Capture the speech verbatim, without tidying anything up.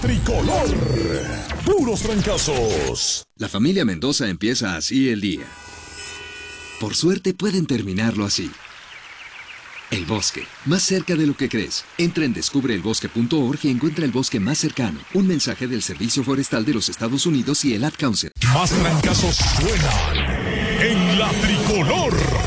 Tricolor. Puros trancazos. La familia Mendoza empieza así el día. Por suerte pueden terminarlo así. El bosque, más cerca de lo que crees. Entra en descubre el bosque punto org y encuentra el bosque más cercano. Un mensaje del Servicio Forestal de los Estados Unidos y el Ad Council. Más trancazos suenan en la Tricolor.